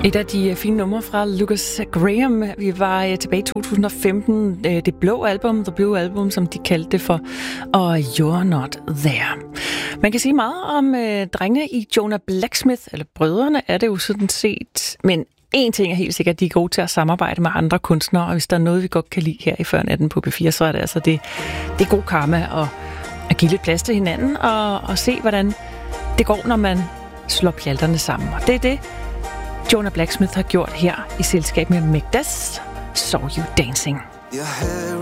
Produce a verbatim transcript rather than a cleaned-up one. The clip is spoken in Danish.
Et af de fine numre fra Lucas Graham. Vi var tilbage i to tusind og femten. Det blå album, The Blue Album, som de kaldte det for. Og You're Not There. Man kan sige meget om øh, drengene i Jonah Blacksmith, eller brødrene er det jo sådan set. Men en ting er helt sikkert, de er gode til at samarbejde med andre kunstnere. Og hvis der er noget, vi godt kan lide her i Før Natten på P fire, så er det altså det, det er god karma og at give lidt plads til hinanden og, og se, hvordan det går, når man slår pjalterne sammen. Og det er det, Jonah Blacksmith har gjort her i selskab med Mekdas, Saw You Dancing. Your hair